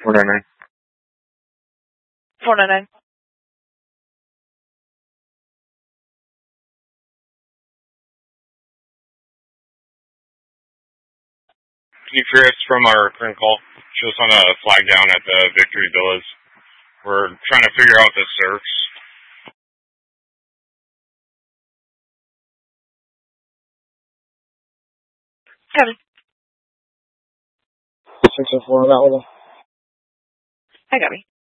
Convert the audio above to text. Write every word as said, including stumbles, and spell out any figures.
four nine nine. four nine nine. Chief Chris from our current call. Show us on a flag down at the Victory Villas. We're trying to figure out the search. Got it. six oh four available. I got me.